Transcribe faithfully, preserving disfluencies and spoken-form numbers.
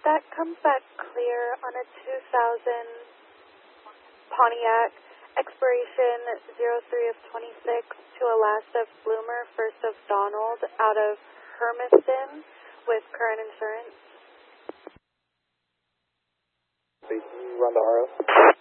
That comes back clear on a two thousand Pontiac, expiration zero three of twenty-six to a last of Bloomer, first of Donald, out of Hermiston with current insurance. Can you run the R O?